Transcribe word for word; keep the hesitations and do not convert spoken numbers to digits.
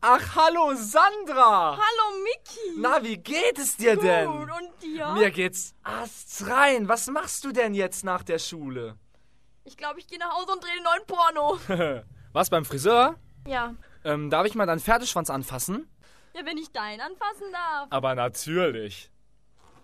Ach, hallo Sandra! Hallo Miki! Na, wie geht es dir denn? Gut, und dir? Mir geht's astrein. Was machst du denn jetzt nach der Schule? Ich glaube, ich gehe nach Hause und drehe den neuen Porno. Was, beim Friseur? Ja. Ähm, darf ich mal deinen Pferdeschwanz anfassen? Ja, wenn ich deinen anfassen darf. Aber natürlich.